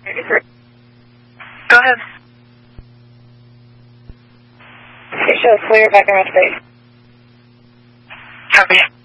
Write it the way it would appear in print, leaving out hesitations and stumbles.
Go ahead. It shows clear back in my space. Copy.